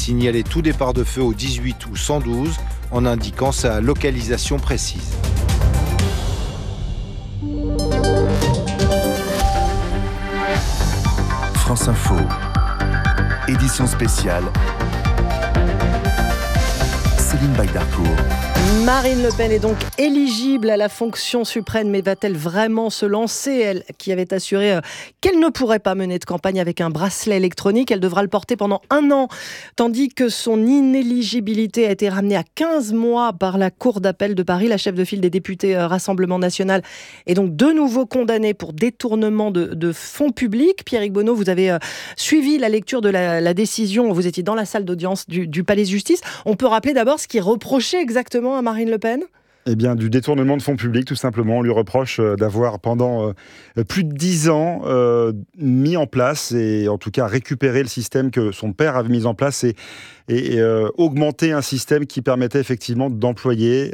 signaler tout départ de feu au 18 ou 112 en indiquant sa localisation précise. France Info, édition spéciale, Céline Baydarcourt. Marine Le Pen est donc éligible à la fonction suprême, mais va-t-elle vraiment se lancer ? Elle qui avait assuré qu'elle ne pourrait pas mener de campagne avec un bracelet électronique, elle devra le porter pendant 1 an, tandis que son inéligibilité a été ramenée à 15 mois par la Cour d'appel de Paris. La chef de file des députés Rassemblement National est donc de nouveau condamnée pour détournement de fonds publics. Pierrick Bonneau, vous avez suivi la lecture de la décision, vous étiez dans la salle d'audience du Palais de Justice. On peut rappeler d'abord ce qui est reproché exactement à Marine Le Pen ? Eh bien, du détournement de fonds publics, tout simplement. On lui reproche d'avoir, pendant plus de 10 ans, mis en place, et en tout cas récupéré le système que son père avait mis en place et augmenté un système qui permettait effectivement d'employer,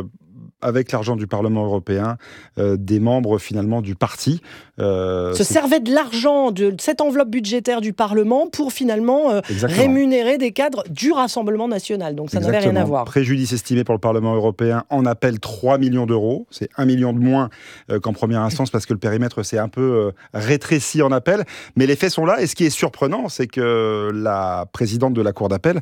avec l'argent du Parlement européen, des membres finalement du parti. Se servait de l'argent de cette enveloppe budgétaire du Parlement pour finalement rémunérer des cadres du Rassemblement National. Donc ça n'avait rien à voir. Préjudice estimé pour le Parlement européen en appel 3 millions d'euros. C'est 1 million de moins qu'en première instance parce que le périmètre s'est un peu rétréci en appel. Mais les faits sont là. Et ce qui est surprenant, c'est que la présidente de la Cour d'appel,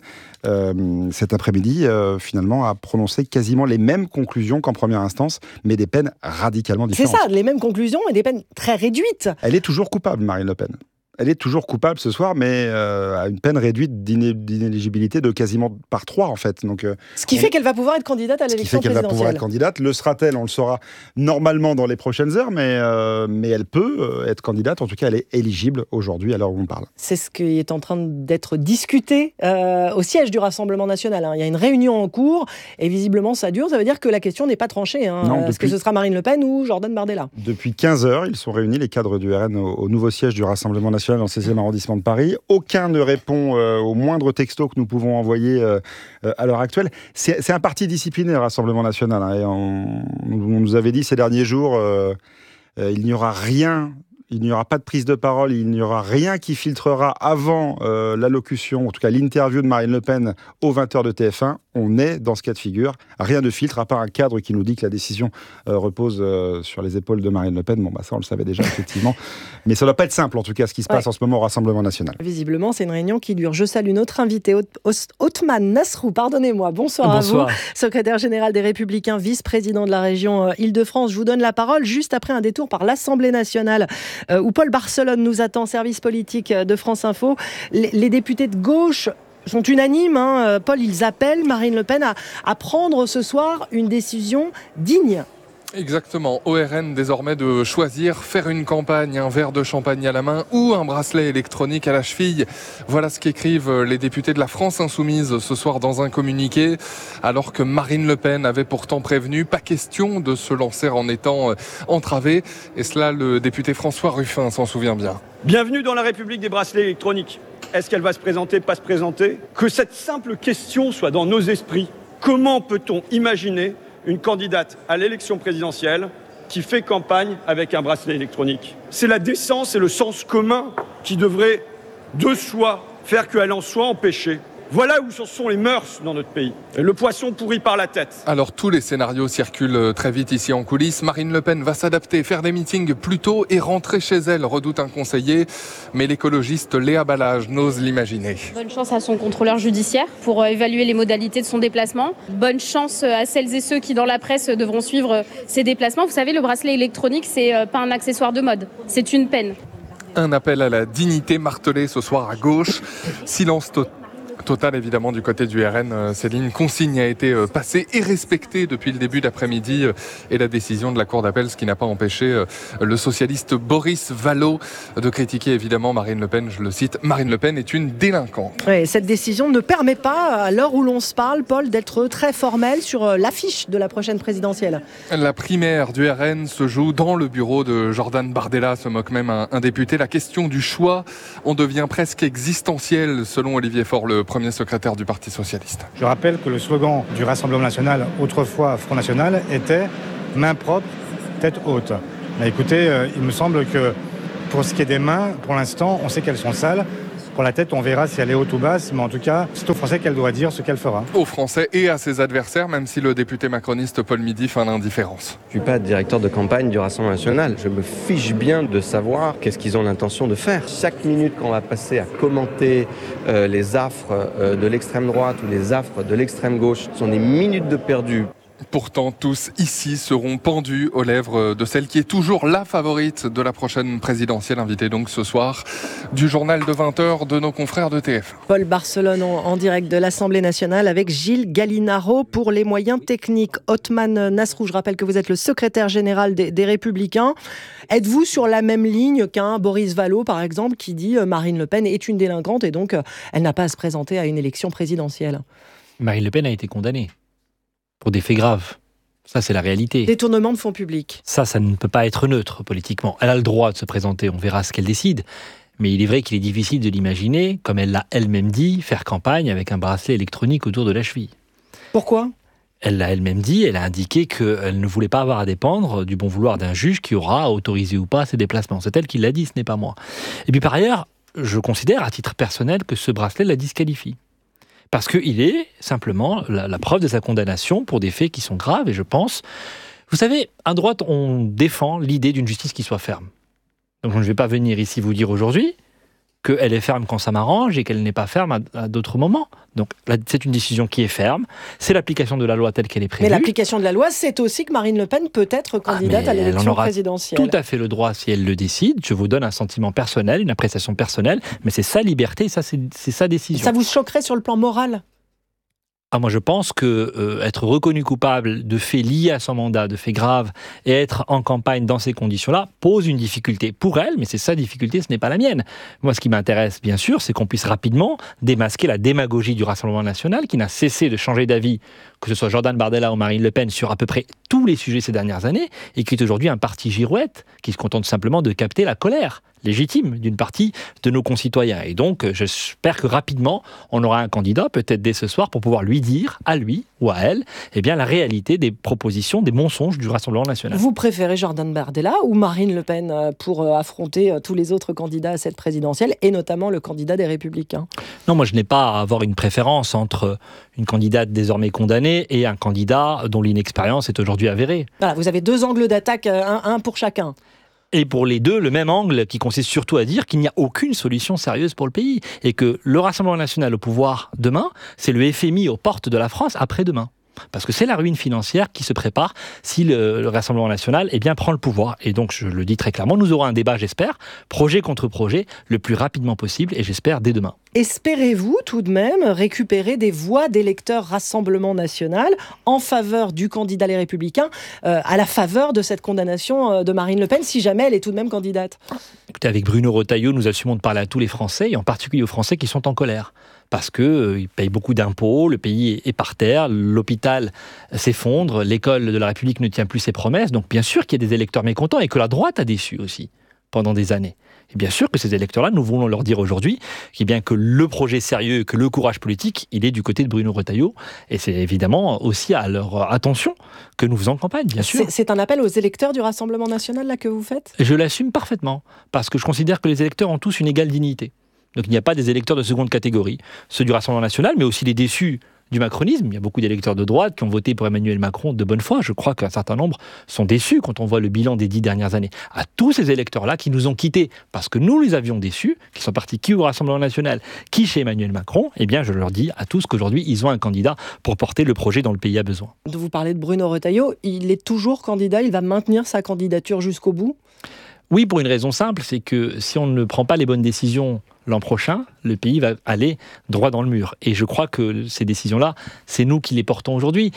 cet après-midi, finalement, a prononcé quasiment les mêmes conclusions qu'en première instance, mais des peines radicalement différentes. C'est ça, les mêmes conclusions et des peines très réduites. Elle est toujours coupable, Marine Le Pen. Elle est toujours coupable ce soir, mais à une peine réduite d'inéligibilité de quasiment par 3, en fait. Donc, ce qui fait qu'elle va pouvoir être candidate à l'élection présidentielle. Elle va pouvoir être candidate. Le sera-t-elle ? On le saura normalement dans les prochaines heures, mais elle peut être candidate. En tout cas, elle est éligible aujourd'hui, à l'heure où on parle. C'est ce qui est en train d'être discuté au siège du Rassemblement National. Il y a une réunion en cours, et visiblement ça dure. Ça veut dire que la question n'est pas tranchée. Est-ce que ce sera Marine Le Pen ou Jordan Bardella ? Depuis 15 heures, ils sont réunis, les cadres du RN, au nouveau siège du Rassemblement National dans le 16e arrondissement de Paris. Aucun ne répond au moindre texto que nous pouvons envoyer à l'heure actuelle. C'est un parti discipliné, le Rassemblement National. Et on nous avait dit ces derniers jours, il n'y aura rien, il n'y aura pas de prise de parole, il n'y aura rien qui filtrera avant l'allocution, en tout cas l'interview de Marine Le Pen aux 20h de TF1. On est dans ce cas de figure. Rien de filtre, à part un cadre qui nous dit que la décision repose sur les épaules de Marine Le Pen. Bon, ça, on le savait déjà, effectivement. Mais ça ne doit pas être simple, en tout cas, ce qui se passe en ce moment au Rassemblement National. Visiblement, c'est une réunion qui dure. Je salue notre invité, Othmane Nasrou. Pardonnez-moi. Bonsoir à vous. Secrétaire général des Républicains, vice-président de la région Île-de-France. Je vous donne la parole juste après un détour par l'Assemblée nationale, où Paul Barcelone nous attend, service politique de France Info. Les députés de gauche sont unanimes. Paul, ils appellent Marine Le Pen à prendre ce soir une décision digne. Exactement. Au RN, désormais, de choisir, faire une campagne, un verre de champagne à la main ou un bracelet électronique à la cheville. Voilà ce qu'écrivent les députés de la France Insoumise ce soir dans un communiqué, alors que Marine Le Pen avait pourtant prévenu, pas question de se lancer en étant entravée. Et cela, le député François Ruffin s'en souvient bien. Bienvenue dans la République des bracelets électroniques. Est-ce qu'elle va se présenter, pas se présenter ? Que cette simple question soit dans nos esprits. Comment peut-on imaginer une candidate à l'élection présidentielle qui fait campagne avec un bracelet électronique ? C'est la décence et le sens commun qui devraient, de soi, faire qu'elle en soit empêchée. Voilà où sont les mœurs dans notre pays. Le poisson pourri par la tête. Alors tous les scénarios circulent très vite ici en coulisses. Marine Le Pen va s'adapter, faire des meetings plus tôt et rentrer chez elle, redoute un conseiller. Mais l'écologiste Léa Balage n'ose l'imaginer. Bonne chance à son contrôleur judiciaire pour évaluer les modalités de son déplacement. Bonne chance à celles et ceux qui dans la presse devront suivre ses déplacements. Vous savez, le bracelet électronique, c'est pas un accessoire de mode, c'est une peine. Un appel à la dignité martelé ce soir à gauche. Silence total évidemment du côté du RN. Céline, consigne a été passée et respectée depuis le début d'après-midi et la décision de la Cour d'appel, ce qui n'a pas empêché le socialiste Boris Vallaud de critiquer évidemment Marine Le Pen. Je le cite, Marine Le Pen est une délinquante. Oui, cette décision ne permet pas, à l'heure où l'on se parle, Paul, d'être très formel sur l'affiche de la prochaine présidentielle. La primaire du RN se joue dans le bureau de Jordan Bardella, se moque même un député. La question du choix en devient presque existentielle selon Olivier Faure, le premier secrétaire du Parti Socialiste. Je rappelle que le slogan du Rassemblement National, autrefois Front National, était « main propre, tête haute ». Mais écoutez, il me semble que pour ce qui est des mains, pour l'instant, on sait qu'elles sont sales. Pour la tête, on verra si elle est haute ou basse, mais en tout cas, c'est aux Français qu'elle doit dire ce qu'elle fera. Aux Français et à ses adversaires, même si le député macroniste Paul Midi feint l'indifférence. Je ne suis pas directeur de campagne du Rassemblement national. Je me fiche bien de savoir qu'est-ce qu'ils ont l'intention de faire. Chaque minute qu'on va passer à commenter les affres de l'extrême droite ou les affres de l'extrême gauche sont des minutes de perdu. Pourtant, tous ici seront pendus aux lèvres de celle qui est toujours la favorite de la prochaine présidentielle, invitée donc ce soir du journal de 20h de nos confrères de TF1. Paul Barcelone en direct de l'Assemblée nationale avec Gilles Gallinaro pour les moyens techniques. Othman Nasrou, je rappelle que vous êtes le secrétaire général des Républicains. Êtes-vous sur la même ligne qu'un Boris Vallaud, par exemple, qui dit Marine Le Pen est une délinquante et donc elle n'a pas à se présenter à une élection présidentielle? Marine Le Pen a été condamnée pour des faits graves. Ça, c'est la réalité. Détournement de fonds publics. Ça ne peut pas être neutre politiquement. Elle a le droit de se présenter, on verra ce qu'elle décide. Mais il est vrai qu'il est difficile de l'imaginer, comme elle l'a elle-même dit, faire campagne avec un bracelet électronique autour de la cheville. Pourquoi ? Elle l'a elle-même dit, elle a indiqué qu'elle ne voulait pas avoir à dépendre du bon vouloir d'un juge qui aura autorisé ou pas ses déplacements. C'est elle qui l'a dit, ce n'est pas moi. Et puis par ailleurs, je considère à titre personnel que ce bracelet la disqualifie. Parce qu'il est simplement la preuve de sa condamnation pour des faits qui sont graves, et je pense... Vous savez, à droite, on défend l'idée d'une justice qui soit ferme. Donc je ne vais pas venir ici vous dire aujourd'hui qu'elle est ferme quand ça m'arrange et qu'elle n'est pas ferme à d'autres moments. Donc là, c'est une décision qui est ferme, c'est l'application de la loi telle qu'elle est prévue. Mais l'application de la loi, c'est aussi que Marine Le Pen peut être candidate à l'élection présidentielle. Tout à fait le droit si elle le décide. Je vous donne un sentiment personnel, une appréciation personnelle, mais c'est sa liberté, ça c'est sa décision. Ça vous choquerait sur le plan moral ? Moi, je pense que être reconnu coupable de faits liés à son mandat, de faits graves, et être en campagne dans ces conditions-là, pose une difficulté pour elle, mais c'est sa difficulté, ce n'est pas la mienne. Moi, ce qui m'intéresse, bien sûr, c'est qu'on puisse rapidement démasquer la démagogie du Rassemblement national, qui n'a cessé de changer d'avis, que ce soit Jordan Bardella ou Marine Le Pen, sur à peu près tous les sujets ces dernières années, et qui est aujourd'hui un parti girouette, qui se contente simplement de capter la colère légitime d'une partie de nos concitoyens. Et donc, j'espère que rapidement, on aura un candidat, peut-être dès ce soir, pour pouvoir lui dire, à lui ou à elle, eh bien, la réalité des propositions, des mensonges du Rassemblement national. Vous préférez Jordan Bardella ou Marine Le Pen pour affronter tous les autres candidats à cette présidentielle, et notamment le candidat des Républicains? Non, moi, je n'ai pas à avoir une préférence entre une candidate désormais condamnée et un candidat dont l'inexpérience est aujourd'hui avérée. Voilà, vous avez deux angles d'attaque, un pour chacun. Et pour les deux, le même angle qui consiste surtout à dire qu'il n'y a aucune solution sérieuse pour le pays. Et que le Rassemblement national au pouvoir demain, c'est le FMI aux portes de la France après-demain. Parce que c'est la ruine financière qui se prépare si le Rassemblement national prend le pouvoir. Et donc, je le dis très clairement, nous aurons un débat, j'espère, projet contre projet, le plus rapidement possible, et j'espère dès demain. Espérez-vous tout de même récupérer des voix d'électeurs Rassemblement national en faveur du candidat Les Républicains, à la faveur de cette condamnation de Marine Le Pen, si jamais elle est tout de même candidate? Écoutez, avec Bruno Retailleau, nous assumons de parler à tous les Français, et en particulier aux Français qui sont en colère. Parce qu'ils payent beaucoup d'impôts, le pays est par terre, l'hôpital s'effondre, l'école de la République ne tient plus ses promesses. Donc bien sûr qu'il y a des électeurs mécontents et que la droite a déçu aussi pendant des années. Et bien sûr que ces électeurs-là, nous voulons leur dire aujourd'hui que le projet sérieux, que le courage politique, il est du côté de Bruno Retailleau. Et c'est évidemment aussi à leur attention que nous faisons campagne, bien sûr. C'est un appel aux électeurs du Rassemblement national là que vous faites ? Je l'assume parfaitement, parce que je considère que les électeurs ont tous une égale dignité. Donc il n'y a pas des électeurs de seconde catégorie, ceux du Rassemblement national, mais aussi les déçus du macronisme. Il y a beaucoup d'électeurs de droite qui ont voté pour Emmanuel Macron de bonne foi. Je crois qu'un certain nombre sont déçus quand on voit le bilan des 10 dernières années. À tous ces électeurs-là qui nous ont quittés parce que nous les avions déçus, qui sont partis qui au Rassemblement national, qui chez Emmanuel Macron, je leur dis à tous qu'aujourd'hui, ils ont un candidat pour porter le projet dont le pays a besoin. Vous parlez de Bruno Retailleau, il est toujours candidat, il va maintenir sa candidature jusqu'au bout ? Oui, pour une raison simple, c'est que si on ne prend pas les bonnes décisions l'an prochain, le pays va aller droit dans le mur. Et je crois que ces décisions-là, c'est nous qui les portons aujourd'hui.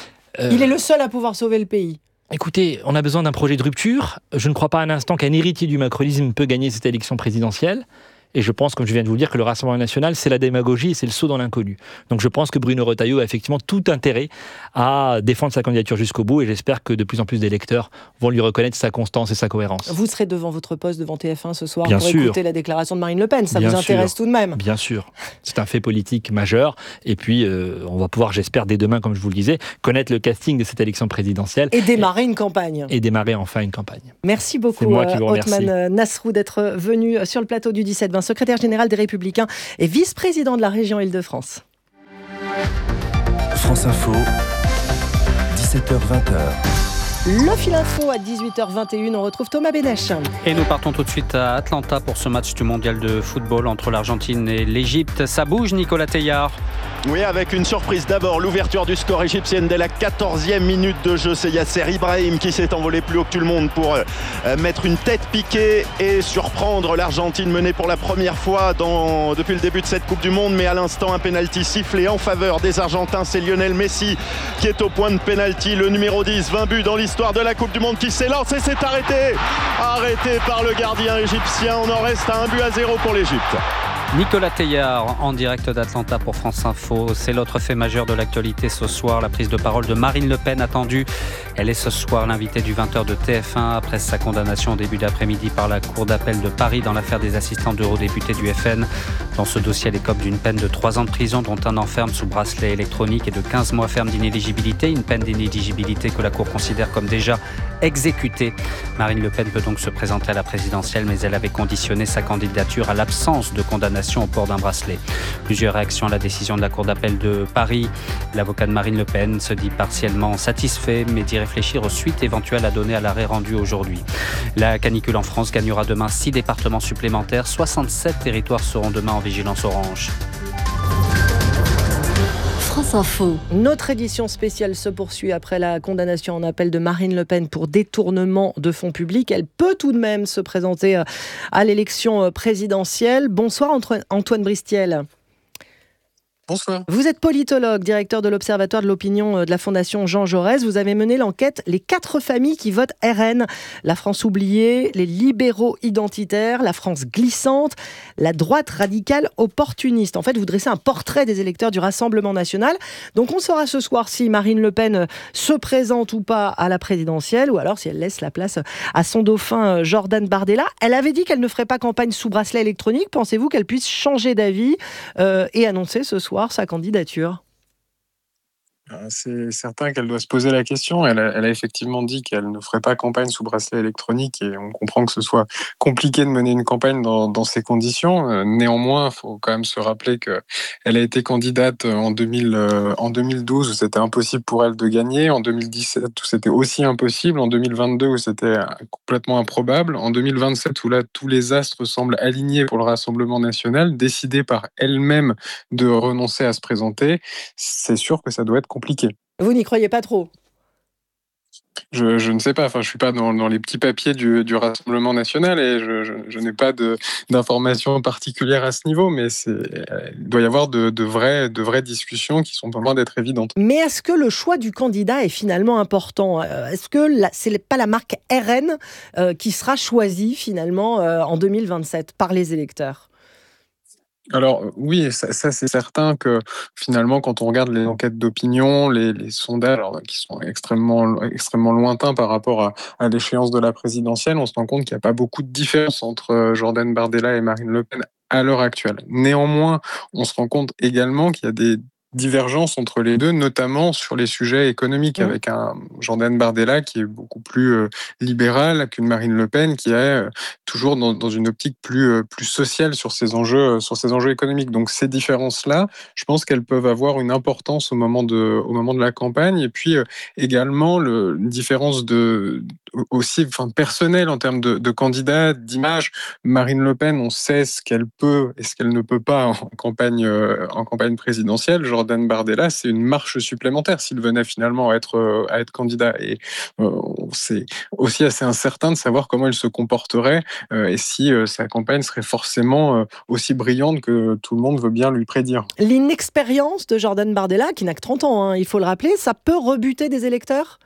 Il est le seul à pouvoir sauver le pays. Écoutez, on a besoin d'un projet de rupture. Je ne crois pas un instant qu'un héritier du macronisme peut gagner cette élection présidentielle. Et je pense, comme je viens de vous le dire, que le Rassemblement national, c'est la démagogie et c'est le saut dans l'inconnu. Donc je pense que Bruno Retailleau a effectivement tout intérêt à défendre sa candidature jusqu'au bout, et j'espère que de plus en plus d'électeurs vont lui reconnaître sa constance et sa cohérence. Vous serez devant votre poste, devant TF1 ce soir, Bien pour sûr. Écouter la déclaration de Marine Le Pen. Ça vous intéresse tout de même ? Bien sûr. C'est un fait politique majeur. Et puis, on va pouvoir, j'espère, dès demain, comme je vous le disais, connaître le casting de cette élection présidentielle. Et démarrer une campagne. Et démarrer enfin une campagne. Merci beaucoup, C'est moi qui vous remercie. Othman Nasrou, d'être venu sur le plateau du 17-20. Jacobin, secrétaire général des Républicains et vice-président de la région Île-de-France. France Info, 17h-20h. Le fil info à 18h21, on retrouve Thomas Bénèche. Et nous partons tout de suite à Atlanta pour ce match du mondial de football entre l'Argentine et l'Égypte. Ça bouge, Nicolas Teillard. Oui, avec une surprise d'abord, l'ouverture du score égyptienne dès la 14e minute de jeu. C'est Yasser Ibrahim qui s'est envolé plus haut que tout le monde pour mettre une tête piquée et surprendre l'Argentine menée pour la première fois depuis le début de cette Coupe du Monde. Mais à l'instant, un pénalty sifflé en faveur des Argentins. C'est Lionel Messi qui est au point de pénalty. Le numéro 10, 20 buts dans l'histoire de la Coupe du Monde qui s'élance et c'est arrêté par le gardien égyptien. On en reste à 1-0 pour l'Égypte. Nicolas Teillard en direct d'Atlanta pour France Info. C'est l'autre fait majeur de l'actualité ce soir, la prise de parole de Marine Le Pen attendue. Elle est ce soir l'invitée du 20h de TF1 après sa condamnation au début d'après-midi par la Cour d'appel de Paris dans l'affaire des assistants d'eurodéputés du FN. Dans ce dossier, elle écope d'une peine de 3 ans de prison, dont un an ferme sous bracelet électronique et de 15 mois ferme d'inéligibilité. Une peine d'inéligibilité que la Cour considère comme déjà exécutée. Marine Le Pen peut donc se présenter à la présidentielle, mais elle avait conditionné sa candidature à l'absence de condamnation au port d'un bracelet. Plusieurs réactions à la décision de la Cour d'appel de Paris. L'avocat de Marine Le Pen se dit partiellement satisfait, mais dit réfléchir aux suites éventuelles à donner à l'arrêt rendu aujourd'hui. La canicule en France gagnera demain 6 départements supplémentaires. 67 territoires seront demain en vigilance orange. France Info. Notre édition spéciale se poursuit après la condamnation en appel de Marine Le Pen pour détournement de fonds publics. Elle peut tout de même se présenter à l'élection présidentielle. Bonsoir Antoine Bristiel. Bonsoir. Vous êtes politologue, directeur de l'Observatoire de l'opinion de la Fondation Jean Jaurès. Vous avez mené l'enquête « Les 4 familles qui votent RN ». La France oubliée, les libéraux identitaires, la France glissante, la droite radicale opportuniste. En fait, vous dressez un portrait des électeurs du Rassemblement national. Donc on saura ce soir si Marine Le Pen se présente ou pas à la présidentielle, ou alors si elle laisse la place à son dauphin Jordan Bardella. Elle avait dit qu'elle ne ferait pas campagne sous bracelet électronique. Pensez-vous qu'elle puisse changer d'avis et annoncer ce soir sa candidature? C'est certain qu'elle doit se poser la question. Elle a effectivement dit qu'elle ne ferait pas campagne sous bracelet électronique et on comprend que ce soit compliqué de mener une campagne dans ces conditions. Néanmoins, il faut quand même se rappeler qu'elle a été candidate en 2012 où c'était impossible pour elle de gagner, en 2017 où c'était aussi impossible, en 2022 où c'était complètement improbable, en 2027 où là tous les astres semblent alignés pour le Rassemblement national, décidée par elle-même de renoncer à se présenter. C'est sûr que ça doit être compliqué. Vous n'y croyez pas trop? Je ne sais pas, je ne suis pas dans les petits papiers du Rassemblement national et je n'ai pas d'informations particulières à ce niveau, mais il doit y avoir de vraies discussions qui sont pas loin d'être évidentes. Mais est-ce que le choix du candidat est finalement important? Est-ce que ce n'est pas la marque RN qui sera choisie finalement en 2027 par les électeurs? Alors oui, ça c'est certain que finalement, quand on regarde les enquêtes d'opinion, les sondages qui sont extrêmement lointains par rapport à l'échéance de la présidentielle, on se rend compte qu'il n'y a pas beaucoup de différence entre Jordan Bardella et Marine Le Pen à l'heure actuelle. Néanmoins, on se rend compte également qu'il y a des divergences entre les deux, notamment sur les sujets économiques, avec un Jordan Bardella qui est beaucoup plus libéral qu'une Marine Le Pen qui est toujours dans une optique plus sociale sur ces enjeux économiques. Donc ces différences-là, je pense qu'elles peuvent avoir une importance au moment de la campagne. Et puis également une différence aussi personnelle en termes de candidats, d'image. Marine Le Pen, on sait ce qu'elle peut et ce qu'elle ne peut pas en campagne présidentielle. Jordan Bardella, c'est une marche supplémentaire s'il venait finalement à être candidat. Et c'est aussi assez incertain de savoir comment il se comporterait et si sa campagne serait forcément aussi brillante que tout le monde veut bien lui prédire. L'inexpérience de Jordan Bardella, qui n'a que 30 ans, il faut le rappeler, ça peut rebuter des électeurs?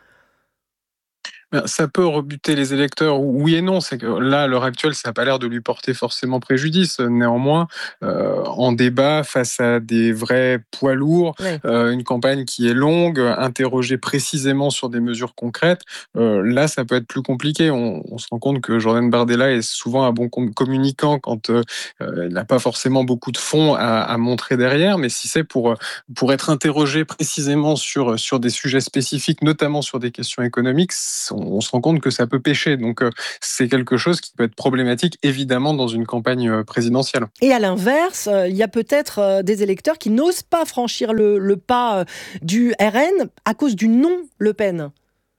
Ça peut rebuter les électeurs, oui et non. C'est que là, à l'heure actuelle, ça n'a pas l'air de lui porter forcément préjudice. Néanmoins, en débat, face à des vrais poids lourds, une campagne qui est longue, interroger précisément sur des mesures concrètes, là, ça peut être plus compliqué. On se rend compte que Jordan Bardella est souvent un bon communicant quand il n'a pas forcément beaucoup de fonds à montrer derrière, mais si c'est pour être interrogé précisément sur des sujets spécifiques, notamment sur des questions économiques, on se rend compte que ça peut pêcher. Donc c'est quelque chose qui peut être problématique, évidemment, dans une campagne présidentielle. Et à l'inverse, il y a peut-être des électeurs qui n'osent pas franchir le pas du RN à cause du non Le Pen.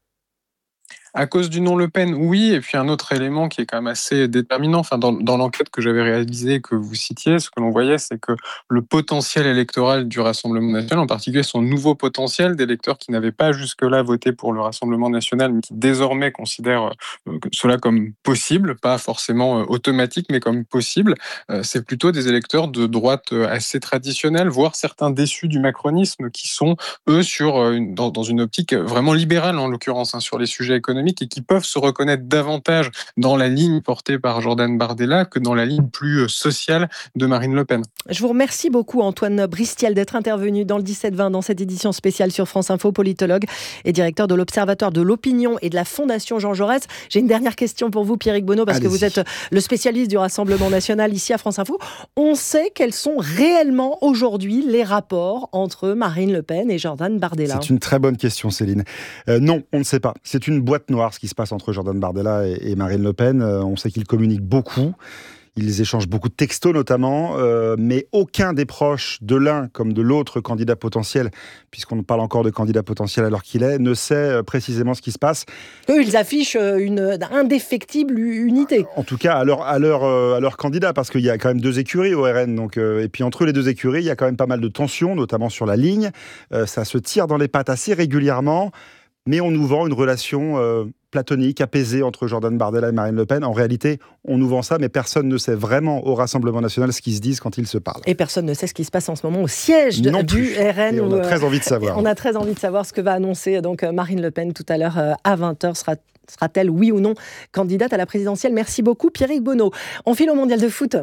À cause du non Le Pen, oui. Et puis un autre élément qui est quand même assez déterminant, enfin dans l'enquête que j'avais réalisée, que vous citiez, ce que l'on voyait, c'est que le potentiel électoral du Rassemblement national, en particulier son nouveau potentiel d'électeurs qui n'avaient pas jusque-là voté pour le Rassemblement national, mais qui désormais considèrent cela comme possible, pas forcément automatique, mais comme possible, c'est plutôt des électeurs de droite assez traditionnelle, voire certains déçus du macronisme, qui sont, eux, dans une optique vraiment libérale, en l'occurrence, sur les sujets économiques, et qui peuvent se reconnaître davantage dans la ligne portée par Jordan Bardella que dans la ligne plus sociale de Marine Le Pen. Je vous remercie beaucoup, Antoine Bristiel, d'être intervenu dans le 17-20 dans cette édition spéciale sur France Info, politologue et directeur de l'Observatoire de l'opinion et de la Fondation Jean Jaurès. J'ai une dernière question pour vous, Pierrick Bonneau, parce que vous êtes le spécialiste du Rassemblement national ici à France Info. On sait quels sont réellement aujourd'hui les rapports entre Marine Le Pen et Jordan Bardella. C'est une très bonne question, Céline. Non, on ne sait pas. C'est une boîte noire ce qui se passe entre Jordan Bardella et Marine Le Pen. On sait qu'ils communiquent beaucoup. Ils échangent beaucoup de textos notamment, mais aucun des proches de l'un comme de l'autre candidat potentiel, puisqu'on parle encore de candidat potentiel alors qu'il est, ne sait précisément ce qui se passe. Eux, ils affichent une indéfectible unité. En tout cas, à leur candidat, parce qu'il y a quand même deux écuries au RN. Donc, et puis entre les deux écuries, il y a quand même pas mal de tensions, notamment sur la ligne. Ça se tire dans les pattes assez régulièrement, mais on nous vend une relation platonique, apaisée entre Jordan Bardella et Marine Le Pen. En réalité, on nous vend ça, mais personne ne sait vraiment au Rassemblement national ce qu'ils se disent quand ils se parlent. Et personne ne sait ce qui se passe en ce moment au siège du RN. Et on a très envie de savoir. On a très envie de savoir ce que va annoncer donc Marine Le Pen tout à l'heure à 20h. Sera-t-elle, oui ou non, candidate à la présidentielle? Merci beaucoup, Pierrick Bonneau. On file au Mondial de foot.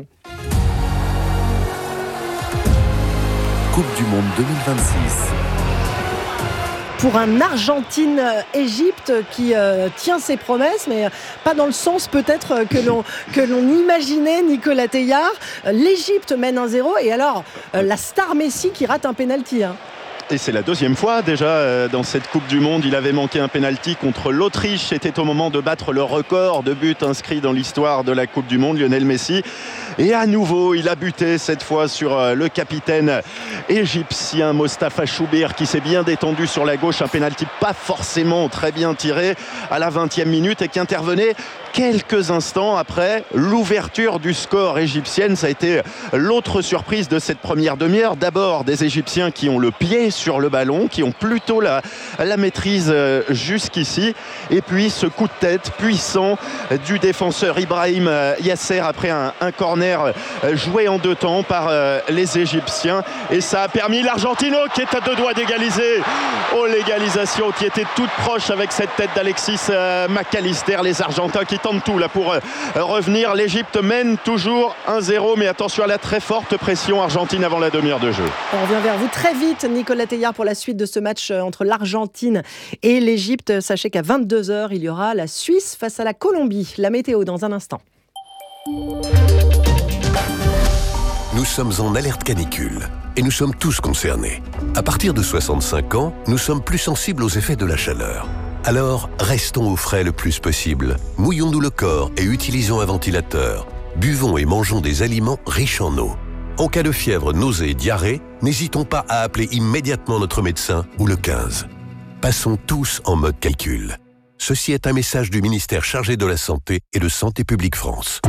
Coupe du Monde 2026. Pour un Argentine-Égypte qui tient ses promesses, mais pas dans le sens peut-être que l'on imaginait, Nicolas Teilhard. L'Égypte mène 1-0 et alors la star Messi qui rate un pénalty. Et c'est la deuxième fois déjà dans cette Coupe du Monde. Il avait manqué un pénalty contre l'Autriche. C'était au moment de battre le record de buts inscrits dans l'histoire de la Coupe du Monde, Lionel Messi. Et à nouveau, il a buté cette fois sur le capitaine égyptien Mostafa Choubir qui s'est bien détendu sur la gauche. Un pénalty pas forcément très bien tiré à la 20e minute et qui intervenait quelques instants après l'ouverture du score égyptienne. Ça a été l'autre surprise de cette première demi-heure. D'abord des Égyptiens qui ont le pied sur le ballon, qui ont plutôt la maîtrise jusqu'ici. Et puis ce coup de tête puissant du défenseur Ibrahim Yasser après un corner joué en deux temps par les Égyptiens. Et ça a permis l'Argentino qui est à deux doigts d'égaliser. Oh, l'égalisation qui était toute proche avec cette tête d'Alexis McAllister. Les Argentins qui tentent tout là pour revenir. L'Égypte mène toujours 1-0, mais attention à la très forte pression argentine avant la demi-heure de jeu. On revient vers vous très vite, Nicolas Teilhard, pour la suite de ce match entre l'Argentine et l'Égypte. Sachez qu'à 22h, il y aura la Suisse face à la Colombie. La météo dans un instant. Nous sommes en alerte canicule et nous sommes tous concernés. À partir de 65 ans, nous sommes plus sensibles aux effets de la chaleur. Alors, restons au frais le plus possible. Mouillons-nous le corps et utilisons un ventilateur. Buvons et mangeons des aliments riches en eau. En cas de fièvre, nausée et diarrhée, n'hésitons pas à appeler immédiatement notre médecin ou le 15. Passons tous en mode calcul. Ceci est un message du ministère chargé de la Santé et de Santé publique France.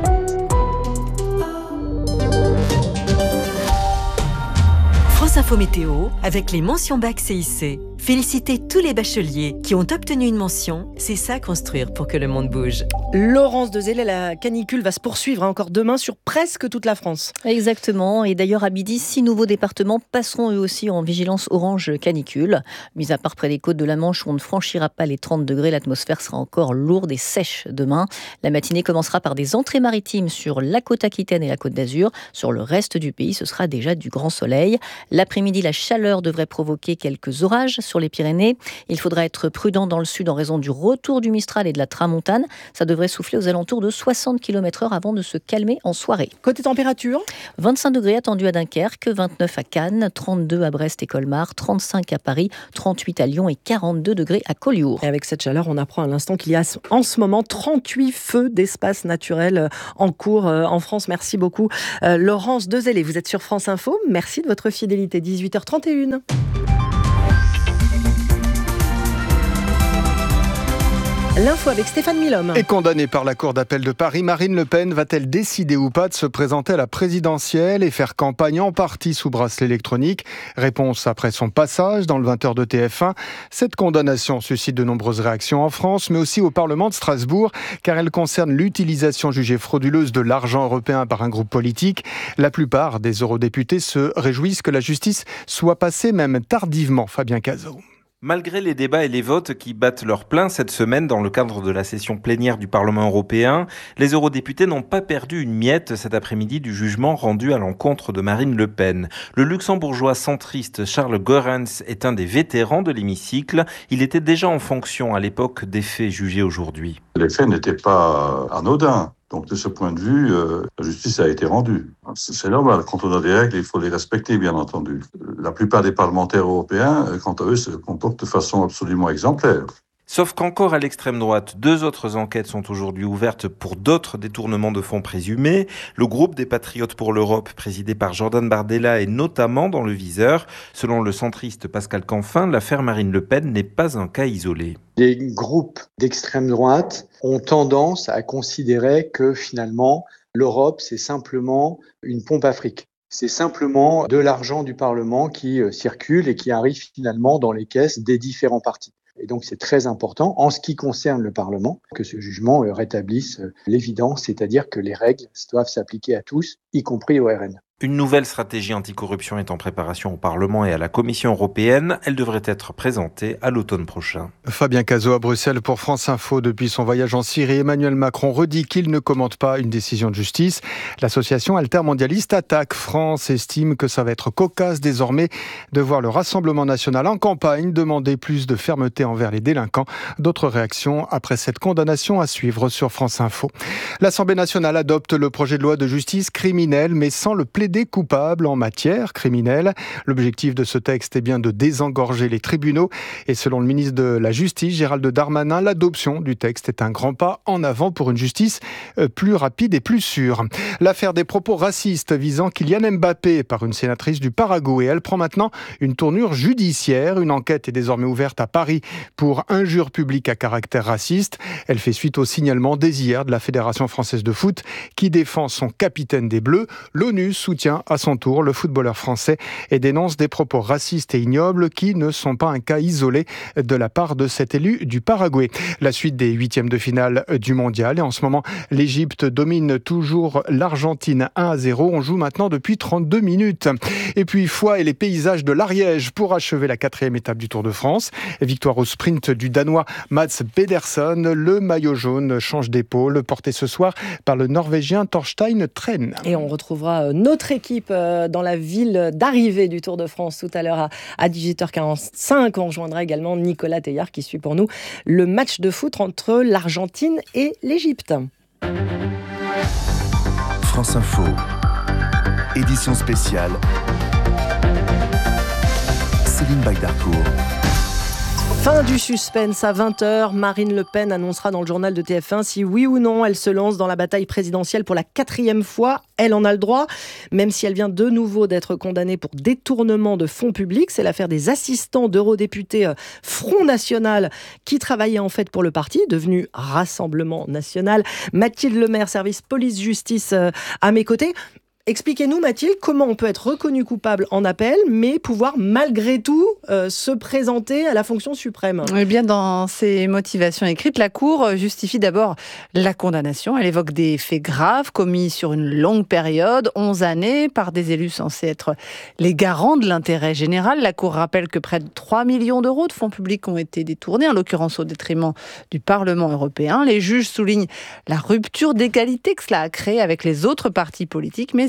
France Info Météo avec les mentions bac CIC. Félicitez tous les bacheliers qui ont obtenu une mention. C'est ça construire pour que le monde bouge. Laurence Dezellez, la canicule va se poursuivre encore demain sur presque toute la France. Exactement. Et d'ailleurs, à midi, 6 nouveaux départements passeront eux aussi en vigilance orange canicule. Mis à part près des côtes de la Manche où on ne franchira pas les 30 degrés, l'atmosphère sera encore lourde et sèche demain. La matinée commencera par des entrées maritimes sur la côte aquitaine et la côte d'Azur. Sur le reste du pays, ce sera déjà du grand soleil. L'après-midi, la chaleur devrait provoquer quelques orages sur les Pyrénées. Il faudra être prudent dans le sud en raison du retour du Mistral et de la tramontane. Ça devrait souffler aux alentours de 60 km/h avant de se calmer en soirée. Côté température, 25 degrés attendus à Dunkerque, 29 à Cannes, 32 à Brest et Colmar, 35 à Paris, 38 à Lyon et 42 degrés à Collioure. Et avec cette chaleur, on apprend à l'instant qu'il y a en ce moment 38 feux d'espace naturel en cours en France. Merci beaucoup Laurence Dezellé. Vous êtes sur France Info. Merci de votre fidélité. 18h31. L'info avec Stéphane Milhomme. Et condamnée par la Cour d'appel de Paris, Marine Le Pen va-t-elle décider ou pas de se présenter à la présidentielle et faire campagne en partie sous bracelet électronique ? Réponse après son passage dans le 20h de TF1. Cette condamnation suscite de nombreuses réactions en France, mais aussi au Parlement de Strasbourg, car elle concerne l'utilisation jugée frauduleuse de l'argent européen par un groupe politique. La plupart des eurodéputés se réjouissent que la justice soit passée même tardivement. Fabien Cazot. Malgré les débats et les votes qui battent leur plein cette semaine dans le cadre de la session plénière du Parlement européen, les eurodéputés n'ont pas perdu une miette cet après-midi du jugement rendu à l'encontre de Marine Le Pen. Le luxembourgeois centriste Charles Goerens est un des vétérans de l'hémicycle. Il était déjà en fonction à l'époque des faits jugés aujourd'hui. Les faits n'étaient pas anodins. Donc de ce point de vue, la justice a été rendue. C'est normal, quand on a des règles, il faut les respecter, bien entendu. La plupart des parlementaires européens, quant à eux, se comportent de façon absolument exemplaire. Sauf qu'encore à l'extrême droite, 2 autres enquêtes sont aujourd'hui ouvertes pour d'autres détournements de fonds présumés. Le groupe des Patriotes pour l'Europe, présidé par Jordan Bardella, est notamment dans le viseur. Selon le centriste Pascal Canfin, l'affaire Marine Le Pen n'est pas un cas isolé. Les groupes d'extrême droite ont tendance à considérer que finalement, l'Europe, c'est simplement une pompe à fric. C'est simplement de l'argent du Parlement qui circule et qui arrive finalement dans les caisses des différents partis. Et donc c'est très important, en ce qui concerne le Parlement, que ce jugement rétablisse l'évidence, c'est-à-dire que les règles doivent s'appliquer à tous, y compris au RN. Une nouvelle stratégie anticorruption est en préparation au Parlement et à la Commission européenne. Elle devrait être présentée à l'automne prochain. Fabien Cazot à Bruxelles pour France Info. Depuis son voyage en Syrie, Emmanuel Macron redit qu'il ne commente pas une décision de justice. L'association altermondialiste Attaque France estime que ça va être cocasse désormais de voir le Rassemblement national en campagne demander plus de fermeté envers les délinquants. D'autres réactions après cette condamnation à suivre sur France Info. L'Assemblée nationale adopte le projet de loi de justice criminelle, mais sans le plaider coupable en matière criminelle. L'objectif de ce texte est bien de désengorger les tribunaux. Et selon le ministre de la Justice, Gérald Darmanin, l'adoption du texte est un grand pas en avant pour une justice plus rapide et plus sûre. L'affaire des propos racistes visant Kylian Mbappé par une sénatrice du Paraguay, elle prend maintenant une tournure judiciaire. Une enquête est désormais ouverte à Paris pour injure publique à caractère raciste. Elle fait suite au signalement dès hier de la Fédération française de foot qui défend son capitaine des Bleus. L'ONU soutient à son tour le footballeur français et dénonce des propos racistes et ignobles qui ne sont pas un cas isolé de la part de cet élu du Paraguay. La suite des 8e de finale du mondial et en ce moment l'Égypte domine toujours l'Argentine 1-0. On joue maintenant depuis 32 minutes. Et puis Foix et les paysages de l'Ariège pour achever la 4e étape du Tour de France. Victoire au sprint du Danois Mats Pedersen. Le maillot jaune change d'épaule porté ce soir par le Norvégien Thorstein Tren. Et on retrouvera notre équipe dans la ville d'arrivée du Tour de France tout à l'heure à 18h45. On rejoindra également Nicolas Teillard qui suit pour nous le match de foot entre l'Argentine et l'Égypte. France Info, édition spéciale, Céline Baydarcourt. Fin du suspense à 20h. Marine Le Pen annoncera dans le journal de TF1 si oui ou non elle se lance dans la bataille présidentielle pour la 4e fois. Elle en a le droit, même si elle vient de nouveau d'être condamnée pour détournement de fonds publics. C'est l'affaire des assistants d'eurodéputés Front National qui travaillaient en fait pour le parti, devenu Rassemblement National. Mathilde Lemaire, service police-justice à mes côtés. Expliquez-nous, Mathilde, comment on peut être reconnu coupable en appel, mais pouvoir malgré tout se présenter à la fonction suprême. Eh bien, dans ses motivations écrites, la Cour justifie d'abord la condamnation. Elle évoque des faits graves commis sur une longue période, 11 années, par des élus censés être les garants de l'intérêt général. La Cour rappelle que près de 3 millions d'euros de fonds publics ont été détournés, en l'occurrence au détriment du Parlement européen. Les juges soulignent la rupture d'égalité que cela a créée avec les autres partis politiques, mais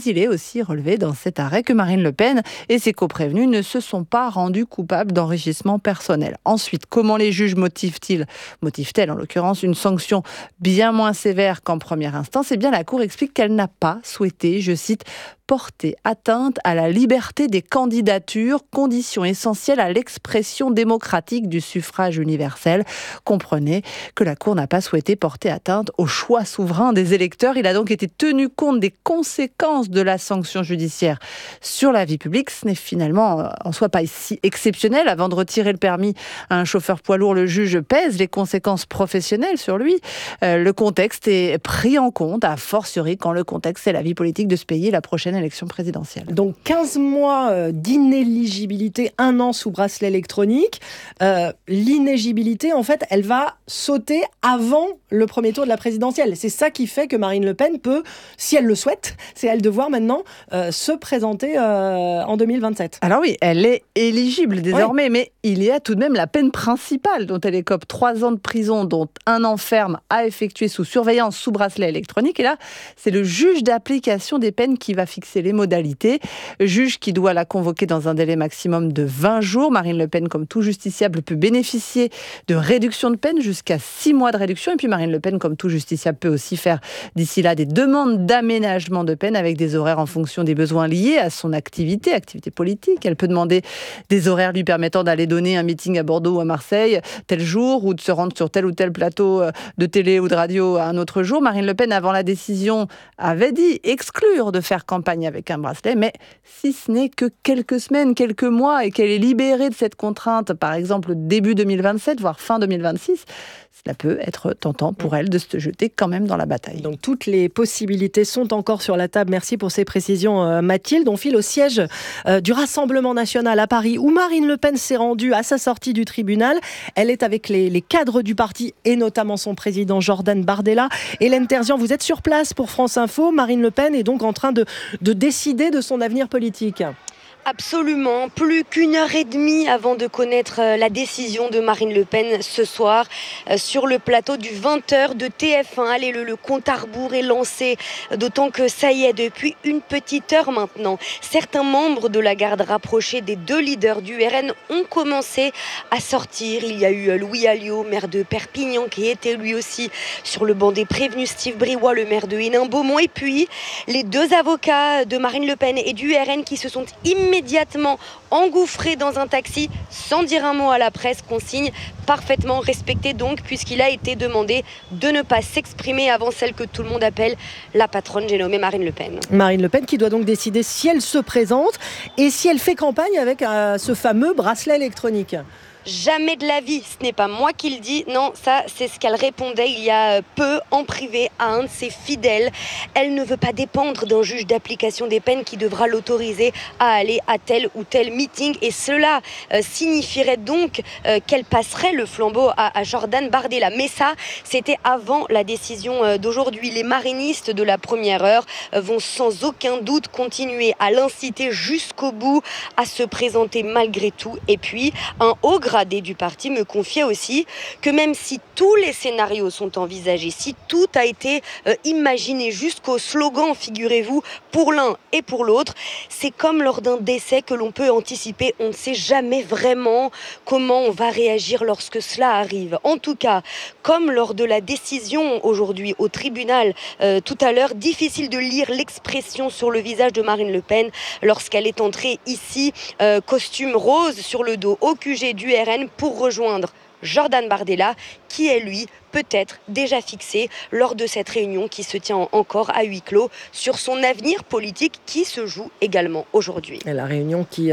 il est aussi relevé dans cet arrêt que Marine Le Pen et ses coprévenus ne se sont pas rendus coupables d'enrichissement personnel. Ensuite, comment les juges motivent-ils en l'occurrence une sanction bien moins sévère qu'en première instance? Eh bien, la Cour explique qu'elle n'a pas souhaité, je cite, porter atteinte à la liberté des candidatures, condition essentielle à l'expression démocratique du suffrage universel. Comprenez que la Cour n'a pas souhaité porter atteinte au choix souverain des électeurs. Il a donc été tenu compte des conséquences de la sanction judiciaire sur la vie publique. Ce n'est finalement en soi pas si exceptionnel. Avant de retirer le permis à un chauffeur poids lourd, le juge pèse les conséquences professionnelles sur lui. Le contexte est pris en compte, a fortiori quand le contexte c'est la vie politique de ce pays, la prochaine élection présidentielle. Donc 15 mois d'inéligibilité, 1 an sous bracelet électronique. L'inéligibilité, en fait, elle va sauter avant le premier tour de la présidentielle. C'est ça qui fait que Marine Le Pen peut, si elle le souhaite, c'est à elle de voir maintenant se présenter en 2027. Alors oui, elle est éligible désormais, mais il y a tout de même la peine principale dont elle écope 3 ans de prison, dont 1 an ferme à effectuer sous surveillance, sous bracelet électronique. Et là, c'est le juge d'application des peines qui va fixer les modalités. Juge qui doit la convoquer dans un délai maximum de 20 jours. Marine Le Pen, comme tout justiciable, peut bénéficier de réduction de peine jusqu'à 6 mois de réduction. Et puis Marine Le Pen, comme tout justiciable, peut aussi faire d'ici là des demandes d'aménagement de peine avec des horaires en fonction des besoins liés à son activité politique. Elle peut demander des horaires lui permettant d'aller donner un meeting à Bordeaux ou à Marseille tel jour, ou de se rendre sur tel ou tel plateau de télé ou de radio à un autre jour. Marine Le Pen, avant la décision, avait dit exclure de faire campagne avec un bracelet, mais si ce n'est que quelques semaines, quelques mois, et qu'elle est libérée de cette contrainte, par exemple début 2027, voire fin 2026, cela peut être tentant pour elle de se jeter quand même dans la bataille. Donc toutes les possibilités sont encore sur la table. Merci pour ces précisions, Mathilde. On file au siège du Rassemblement national à Paris, où Marine Le Pen s'est rendue à sa sortie du tribunal. Elle est avec les cadres du parti et notamment son président Jordan Bardella. Hélène Terzian, vous êtes sur place pour France Info. Marine Le Pen est donc en train de décider de son avenir politique. Absolument, plus qu'1h30 avant de connaître la décision de Marine Le Pen ce soir sur le plateau du 20h de TF1. Allez, le compte à rebours est lancé, d'autant que ça y est, depuis une petite heure maintenant, certains membres de la garde rapprochée des 2 leaders du RN ont commencé à sortir. Il y a eu Louis Alliot, maire de Perpignan, qui était lui aussi sur le banc des prévenus, Steve Briouat, le maire de Hénin-Beaumont, et puis les 2 avocats de Marine Le Pen et du RN qui se sont immédiatement engouffré dans un taxi sans dire un mot à la presse, consigne parfaitement respectée donc, puisqu'il a été demandé de ne pas s'exprimer avant celle que tout le monde appelle la patronne, j'ai nommé Marine Le Pen. Marine Le Pen qui doit donc décider si elle se présente et si elle fait campagne avec ce fameux bracelet électronique. Jamais de la vie, ce n'est pas moi qui le dis, non, ça c'est ce qu'elle répondait il y a peu en privé à un de ses fidèles. Elle ne veut pas dépendre d'un juge d'application des peines qui devra l'autoriser à aller à tel ou tel meeting, et cela signifierait donc qu'elle passerait le flambeau à Jordan Bardella. Mais ça, c'était avant la décision d'aujourd'hui. Les marinistes de la première heure vont sans aucun doute continuer à l'inciter jusqu'au bout à se présenter malgré tout. Et puis, un haut gradé du parti me confiait aussi que même si tous les scénarios sont envisagés, si tout a été imaginé jusqu'au slogan, figurez-vous, pour l'un et pour l'autre, c'est comme lors d'un décès que l'on peut anticiper. On ne sait jamais vraiment comment on va réagir lorsque cela arrive. En tout cas, comme lors de la décision aujourd'hui au tribunal tout à l'heure, difficile de lire l'expression sur le visage de Marine Le Pen lorsqu'elle est entrée ici, costume rose sur le dos, au QG du RN pour rejoindre Jordan Bardella, qui est lui peut-être déjà fixé lors de cette réunion qui se tient encore à huis clos sur son avenir politique qui se joue également aujourd'hui. Et la réunion qui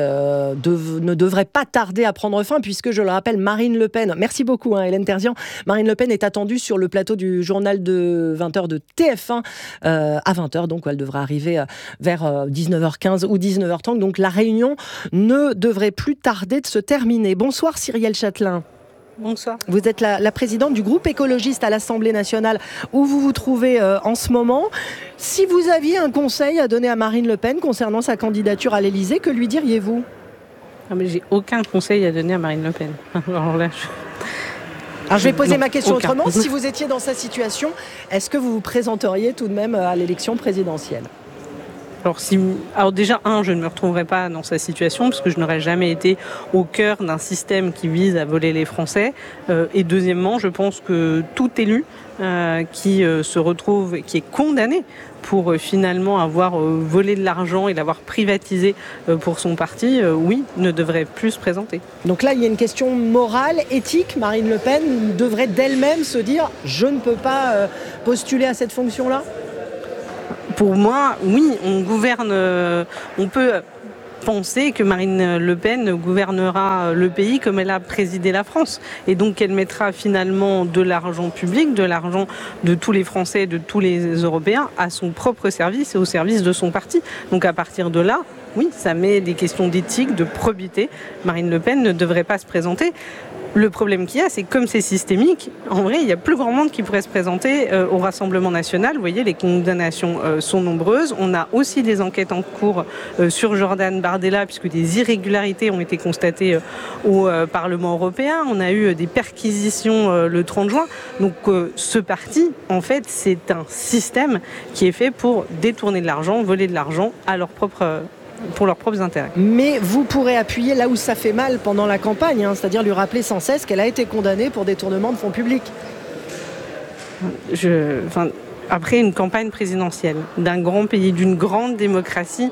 ne devrait pas tarder à prendre fin, puisque je le rappelle, Marine Le Pen, merci beaucoup Hélène Terzian, Marine Le Pen est attendue sur le plateau du journal de 20h de TF1 à 20h, donc elle devrait arriver vers 19h15 ou 19h30, donc la réunion ne devrait plus tarder de se terminer. Bonsoir Cyrielle Châtelain. Bonsoir. Vous êtes la présidente du groupe écologiste à l'Assemblée nationale où vous vous trouvez en ce moment. Si vous aviez un conseil à donner à Marine Le Pen concernant sa candidature à l'Élysée, que lui diriez-vous ? Mais j'ai aucun conseil à donner à Marine Le Pen. Alors là, je vais poser ma question aucun. autrement. Si vous étiez dans sa situation, est-ce que vous vous présenteriez tout de même à l'élection présidentielle ? Alors déjà, je ne me retrouverai pas dans sa situation parce que je n'aurais jamais été au cœur d'un système qui vise à voler les Français. Et deuxièmement, je pense que tout élu qui se retrouve, qui est condamné pour finalement avoir volé de l'argent et l'avoir privatisé pour son parti, oui, ne devrait plus se présenter. Donc là, il y a une question morale, éthique. Marine Le Pen devrait d'elle-même se dire « je ne peux pas postuler à cette fonction-là » ? Pour moi, oui, on peut penser que Marine Le Pen gouvernera le pays comme elle a présidé la France et donc qu'elle mettra finalement de l'argent public, de l'argent de tous les Français, de tous les Européens à son propre service et au service de son parti. Donc à partir de là, oui, ça met des questions d'éthique, de probité. Marine Le Pen ne devrait pas se présenter. Le problème qu'il y a, c'est que comme c'est systémique, en vrai, il y a plus grand monde qui pourrait se présenter au Rassemblement national. Vous voyez, les condamnations sont nombreuses. On a aussi des enquêtes en cours sur Jordan Bardella, puisque des irrégularités ont été constatées au Parlement européen. On a eu des perquisitions le 30 juin. Donc ce parti, en fait, c'est un système qui est fait pour détourner de l'argent, voler de l'argent pour leurs propres intérêts. Mais vous pourrez appuyer là où ça fait mal pendant la campagne, c'est-à-dire lui rappeler sans cesse qu'elle a été condamnée pour détournement de fonds publics. Après une campagne présidentielle d'un grand pays, d'une grande démocratie,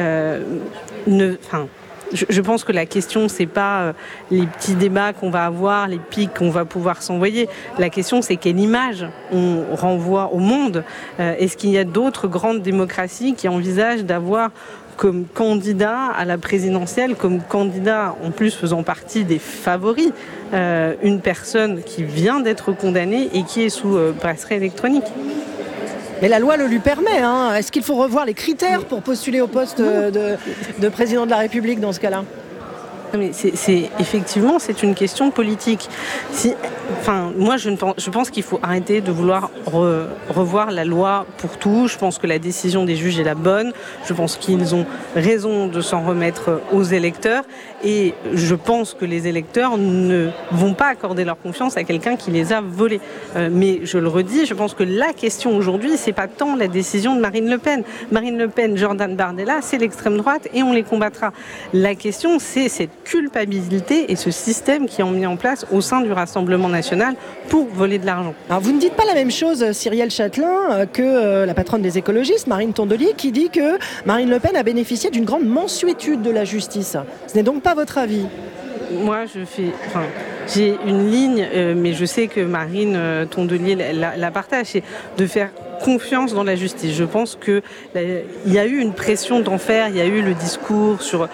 je pense que la question, c'est pas les petits débats qu'on va avoir, les pics qu'on va pouvoir s'envoyer. La question, c'est quelle image on renvoie au monde. Est-ce qu'il y a d'autres grandes démocraties qui envisagent d'avoir comme candidat à la présidentielle, comme candidat en plus faisant partie des favoris, une personne qui vient d'être condamnée et qui est sous bracelet électronique. Mais la loi le lui permet. Est-ce qu'il faut revoir les critères pour postuler au poste de président de la République dans ce cas-là ? Mais effectivement, c'est une question politique. Moi, je pense qu'il faut arrêter de vouloir revoir la loi pour tout. Je pense que la décision des juges est la bonne. Je pense qu'ils ont raison de s'en remettre aux électeurs. Et je pense que les électeurs ne vont pas accorder leur confiance à quelqu'un qui les a volés. Mais je le redis, je pense que la question aujourd'hui, c'est pas tant la décision de Marine Le Pen. Marine Le Pen, Jordan Bardella, c'est l'extrême droite et on les combattra. La question, c'est cette culpabilité et ce système qui est mis en place au sein du Rassemblement national pour voler de l'argent. Alors vous ne dites pas la même chose, Cyrielle Châtelain, que la patronne des écologistes, Marine Tondelier, qui dit que Marine Le Pen a bénéficié d'une grande mansuétude de la justice. Ce n'est donc pas votre avis ? Moi, j'ai une ligne, mais je sais que Marine Tondelier la partage, c'est de faire confiance dans la justice. Je pense qu'il y a eu une pression d'enfer, il y a eu le discours sur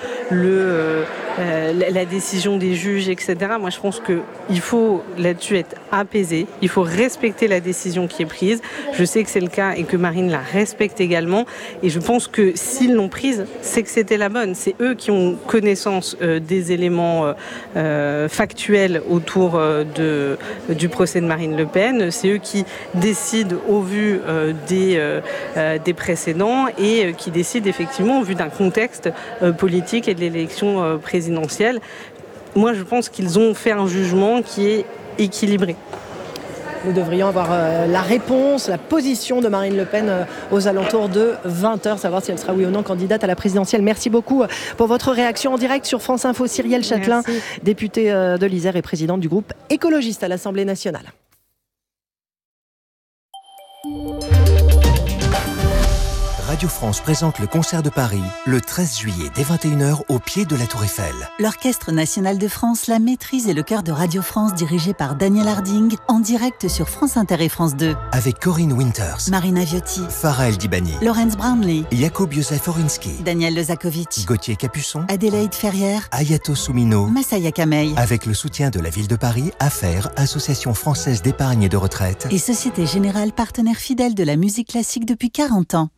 la décision des juges, etc. Moi, je pense qu'il faut là-dessus être apaisé, il faut respecter la décision qui est prise. Je sais que c'est le cas et que Marine la respecte également. Et je pense que s'ils l'ont prise, c'est que c'était la bonne. C'est eux qui ont connaissance des éléments factuels autour du procès de Marine Le Pen. C'est eux qui décident au vu des précédents et qui décident effectivement au vu d'un contexte politique et de l'élection présidentielle. Moi, je pense qu'ils ont fait un jugement qui est équilibré. Nous devrions avoir la réponse, la position de Marine Le Pen aux alentours de 20h, savoir si elle sera oui ou non candidate à la présidentielle. Merci beaucoup pour votre réaction en direct sur France Info. Cyrielle Châtelain, députée de l'Isère et présidente du groupe écologiste à l'Assemblée nationale. Radio France présente le concert de Paris le 13 juillet dès 21h au pied de la Tour Eiffel. L'Orchestre national de France, la maîtrise et le chœur de Radio France dirigé par Daniel Harding en direct sur France Inter et France 2. Avec Corinne Winters, Marina Viotti, Farah El Dibani, Laurence Brownlee, Jakub Józef Oryński, Daniel Lezakovic, Gauthier Capuçon, Adélaïde Ferrière, Ayato Soumino, Massaya Kamei. Avec le soutien de la ville de Paris, AFFAIRE, Association française d'épargne et de retraite. Et Société Générale, partenaire fidèle de la musique classique depuis 40 ans.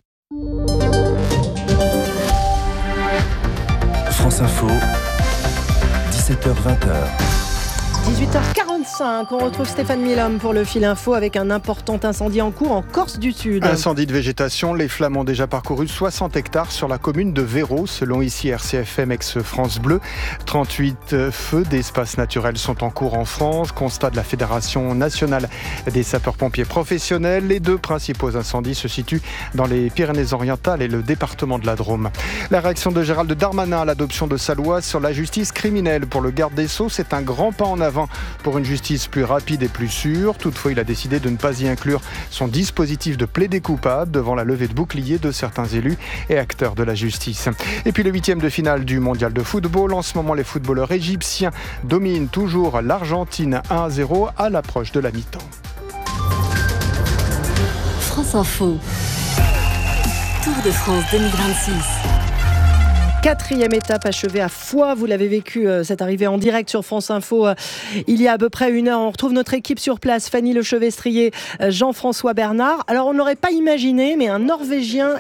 France Info, 17h-20h. 18h46. 5, on retrouve Stéphane Milhomme pour le Fil Info avec un important incendie en cours en Corse du Sud. Incendie de végétation, les flammes ont déjà parcouru 60 hectares sur la commune de Véro, selon ici RCFM ex-France Bleu. 38 feux d'espaces naturels sont en cours en France, constat de la Fédération nationale des sapeurs-pompiers professionnels. Les 2 principaux incendies se situent dans les Pyrénées-Orientales et le département de la Drôme. La réaction de Gérald Darmanin à l'adoption de sa loi sur la justice criminelle. Pour le garde des Sceaux, c'est un grand pas en avant pour une justice plus rapide et plus sûre. Toutefois, il a décidé de ne pas y inclure son dispositif de plaider coupable devant la levée de boucliers de certains élus et acteurs de la justice. Et puis le 8e de finale du mondial de football. En ce moment, les footballeurs égyptiens dominent toujours l'Argentine 1-0 à l'approche de la mi-temps. France Info. Tour de France 2026. 4e étape achevée à Foix. Vous l'avez vécu, cette arrivée en direct sur France Info il y a à peu près 1 heure. On retrouve notre équipe sur place, Fanny Lechevestrier, Jean-François Bernard. Alors, on n'aurait pas imaginé, mais un Norvégien